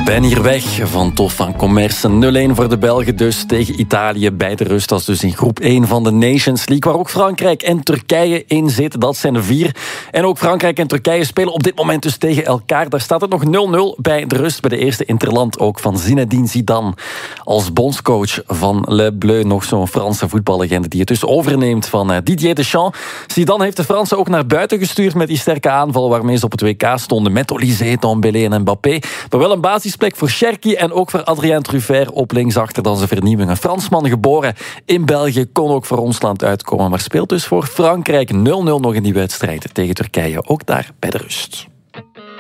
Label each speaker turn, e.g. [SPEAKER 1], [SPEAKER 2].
[SPEAKER 1] Ben hier weg van Tof van Commerce. 0-1 voor de Belgen dus tegen Italië bij de rust. Dat is dus in groep 1 van de Nations League, waar ook Frankrijk en Turkije in zitten. Dat zijn de 4. En ook Frankrijk en Turkije spelen op dit moment dus tegen elkaar. Daar staat het nog 0-0 bij de rust. Bij de eerste interland ook van Zinedine Zidane als bondscoach van Le Bleu. Nog zo'n Franse voetballegende die het dus overneemt van Didier Deschamps. Zidane heeft de Fransen ook naar buiten gestuurd met die sterke aanval waarmee ze op het WK stonden. Met Olysée, Dembélé en Mbappé. Maar wel een basisplek voor Cherki en ook voor Adrien Truffert op linksachter. Dat is een vernieuwing. Een Fransman geboren in België, kon ook voor ons land uitkomen. Maar speelt dus voor Frankrijk 0-0 nog in die wedstrijd tegen Turkije. Ook daar bij de rust.